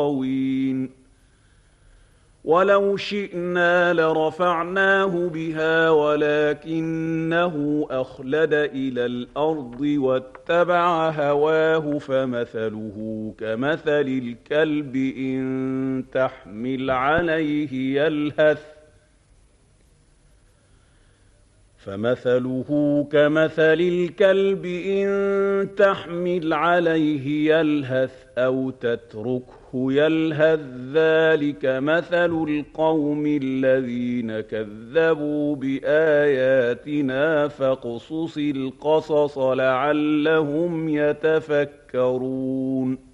ولو شئنا لرفعناه بها ولكنه أخلد إلى الأرض واتبع هواه فمثله كمثل الكلب إن تحمل عليه يلهث أو تتركه يلهث ذلك مثل القوم الذين كذبوا بآياتنا فاقصص القصص لعلهم يتفكرون